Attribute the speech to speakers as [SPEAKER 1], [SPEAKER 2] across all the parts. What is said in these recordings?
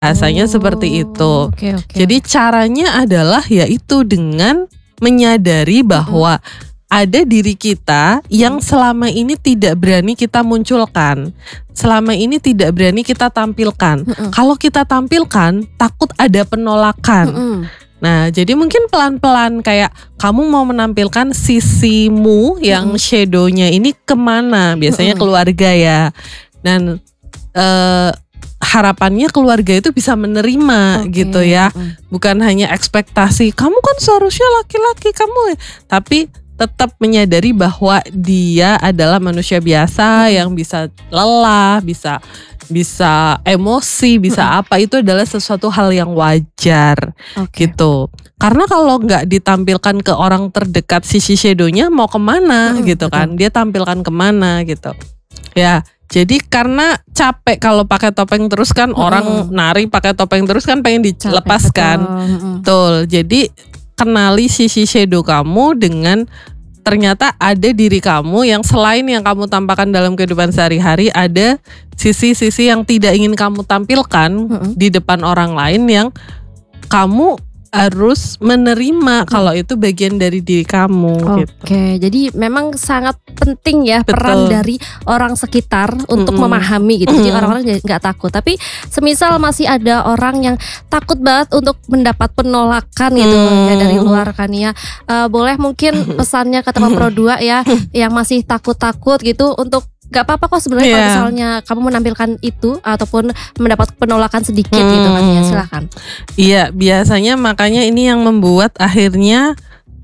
[SPEAKER 1] Biasanya seperti itu.
[SPEAKER 2] Oke.
[SPEAKER 1] Jadi caranya adalah yaitu dengan menyadari bahwa ada diri kita yang selama ini tidak berani kita munculkan, selama ini tidak berani kita tampilkan. Kalau kita tampilkan, takut ada penolakan. Nah, jadi mungkin pelan-pelan kayak kamu mau menampilkan sisimu yang shadow-nya ini kemana? Biasanya keluarga ya. Dan harapannya keluarga itu bisa menerima gitu ya. Bukan hanya ekspektasi, kamu kan seharusnya laki-laki kamu. Tapi tetap menyadari bahwa dia adalah manusia biasa yang bisa lelah, bisa emosi, bisa apa, itu adalah sesuatu hal yang wajar gitu. Karena kalau nggak ditampilkan ke orang terdekat sisi shadownya mau kemana gitu kan, dia tampilkan kemana gitu. Ya, jadi karena capek kalau pakai topeng terus kan, orang nari pakai topeng terus kan pengen dilepaskan. Betul. Jadi kenali sisi shadow kamu dengan ternyata ada diri kamu yang selain yang kamu tampakkan dalam kehidupan sehari-hari, ada sisi-sisi yang tidak ingin kamu tampilkan di depan orang lain yang kamu harus menerima kalau itu bagian dari diri kamu.
[SPEAKER 2] Oke, jadi memang sangat penting ya peran dari orang sekitar untuk memahami gitu. Jadi orang-orang nggak takut. Tapi semisal masih ada orang yang takut banget untuk mendapat penolakan gitu ya dari luar kan ya. Boleh mungkin pesannya ke teman Pro 2 ya yang masih takut-takut gitu untuk gak apa-apa kok sebenarnya kalau misalnya kamu menampilkan itu ataupun mendapat penolakan sedikit gitu kan ya, silakan.
[SPEAKER 1] Iya, biasanya makanya ini yang membuat akhirnya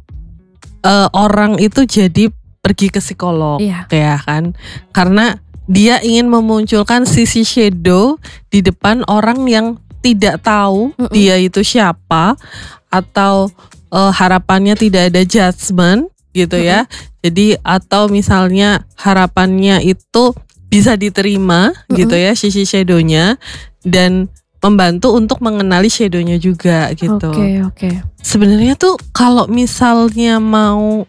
[SPEAKER 1] orang itu jadi pergi ke psikolog ya kan. Karena dia ingin memunculkan sisi shadow di depan orang yang tidak tahu dia itu siapa, atau harapannya tidak ada judgement gitu ya. Jadi atau misalnya harapannya itu bisa diterima gitu ya sisi shadownya, dan membantu untuk mengenali shadownya juga gitu.
[SPEAKER 2] Oke.
[SPEAKER 1] Sebenarnya tuh kalau misalnya mau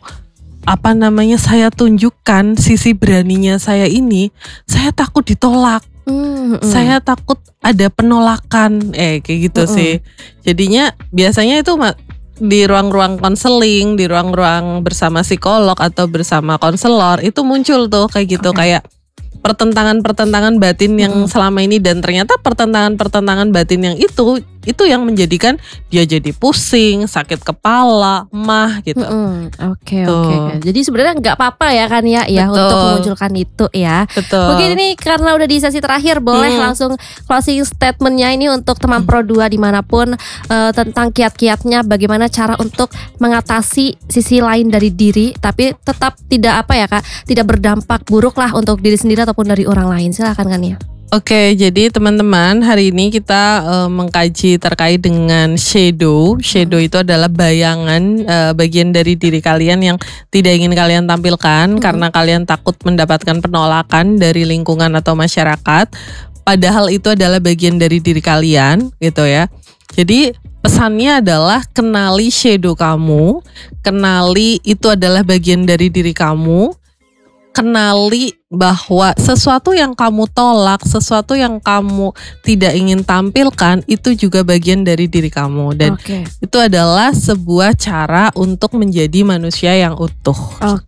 [SPEAKER 1] saya tunjukkan sisi beraninya saya ini, saya takut ditolak. Saya takut ada penolakan kayak gitu sih. Jadinya biasanya itu di ruang-ruang konseling, di ruang-ruang bersama psikolog atau bersama konselor itu muncul tuh kayak gitu, kayak pertentangan batin yang selama ini, dan ternyata pertentangan batin yang itu yang menjadikan dia jadi pusing, sakit kepala, emah gitu.
[SPEAKER 2] Oke. Jadi sebenarnya nggak apa-apa ya kan ya untuk memunculkan itu ya.
[SPEAKER 1] Betul.
[SPEAKER 2] Mungkin ini karena udah di sesi terakhir, boleh langsung closing statementnya ini untuk teman Pro 2 dimanapun tentang kiat-kiatnya bagaimana cara untuk mengatasi sisi lain dari diri tapi tetap tidak tidak berdampak buruk lah untuk diri sendiri ataupun dari orang lain. Silakan kan ya.
[SPEAKER 1] Oke, jadi teman-teman, hari ini kita mengkaji terkait dengan shadow. Shadow itu adalah bayangan, bagian dari diri kalian yang tidak ingin kalian tampilkan karena kalian takut mendapatkan penolakan dari lingkungan atau masyarakat. Padahal itu adalah bagian dari diri kalian gitu ya. Jadi pesannya adalah kenali shadow kamu, kenali itu adalah bagian dari diri kamu. Kenali bahwa sesuatu yang kamu tolak, sesuatu yang kamu tidak ingin tampilkan itu juga bagian dari diri kamu, dan itu adalah sebuah cara untuk menjadi manusia yang utuh.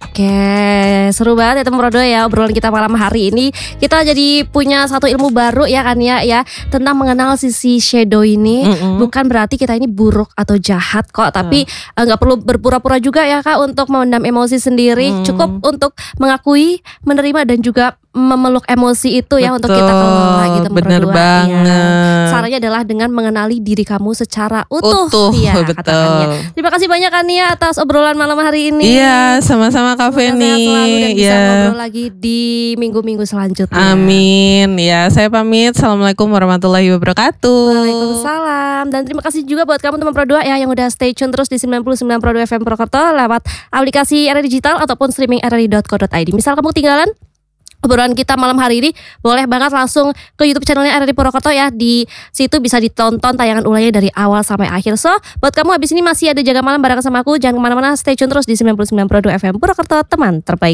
[SPEAKER 2] Seru banget ya teman Pro 2 ya obrolan kita malam hari ini. Kita jadi punya satu ilmu baru ya kan ya tentang mengenal sisi shadow ini. Bukan berarti kita ini buruk atau jahat kok, tapi nggak perlu berpura-pura juga ya Kak untuk memendam emosi sendiri. Cukup untuk mengakui, menerima dan juga memeluk emosi itu ya untuk kita kelola gitu.
[SPEAKER 1] Bener banget.
[SPEAKER 2] Caranya adalah dengan mengenali diri kamu secara utuh ya, katakannya. Terima kasih banyak Ania atas obrolan malam hari ini.
[SPEAKER 1] Iya, sama-sama Kak Feni.
[SPEAKER 2] Sehat selalu dan bisa ngobrol lagi di minggu-minggu selanjutnya.
[SPEAKER 1] Amin. Ya, saya pamit. Assalamualaikum warahmatullahi wabarakatuh.
[SPEAKER 2] Waalaikumsalam. Dan terima kasih juga buat kamu teman Pro 2 ya yang udah stay tune terus di 99 Pro 2 FM Purwokerto lewat aplikasi RRI Digital ataupun streaming rri.co.id. Misal kamu tinggalan obrolan kita malam hari ini, boleh banget langsung ke YouTube channelnya RRI Purwokerto ya. Di situ bisa ditonton tayangan ulangnya dari awal sampai akhir. So, buat kamu habis ini masih ada jaga malam bareng sama aku. Jangan kemana-mana, stay tune terus di 99 Pro 2 FM Purwokerto, teman terbaik.